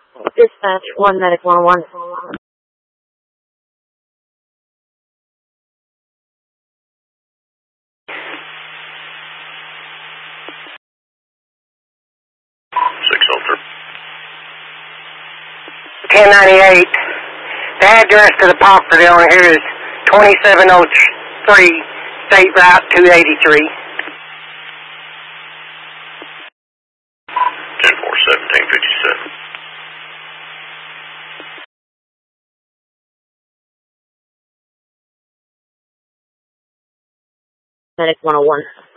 Dispatch 1 Medic 101. Filter. 1098. The address to the property on here is 2703 State Route 283. 10-4-17-57. Medic 101.